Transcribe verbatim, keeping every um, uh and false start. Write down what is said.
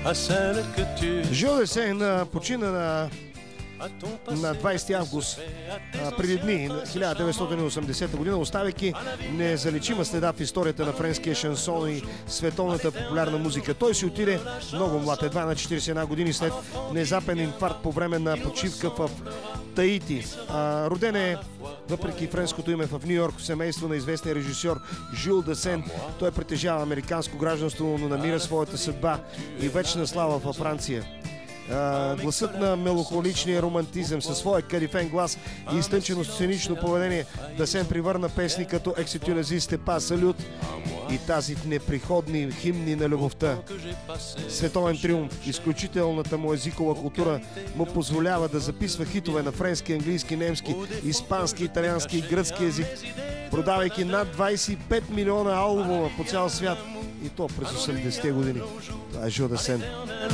Жил Десен почина на на двайсети август преди дни, хиляда деветстотин и осемдесета година, оставяйки незаличима следа в историята на френския шансон и световната популярна музика. Той си отиде много млад, едва на четирийсет и една години, след внезапен инфаркт по време на почивка в Таити. А, роден е, въпреки френското име, в Ню Йорк, в семейство на известния режисьор Жюл Десен. Той притежава американско гражданство, но намира своята съдба и вечна слава във Франция. Uh, гласът на меланхоличния романтизъм със своя кадифен глас и изтънчено сценично поведение Десен привърна песни като Екси ту назисте па салют и тази в неприходни химни на любовта. Световен триумф, изключителната му езикова култура му позволява да записва хитове на френски, английски, немски, испански, италиански и гръцки език, продавайки над двайсет и пет милиона албума по цял свят, и то през осемдесетте години. Това е Жил Десен.